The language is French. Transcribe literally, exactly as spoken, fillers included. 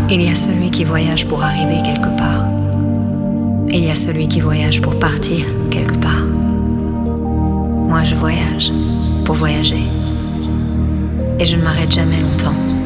Il y a celui qui voyage pour arriver quelque part. Il y a celui qui voyage pour partir quelque part. Moi, je voyage pour voyager. Et je ne m'arrête jamais longtemps.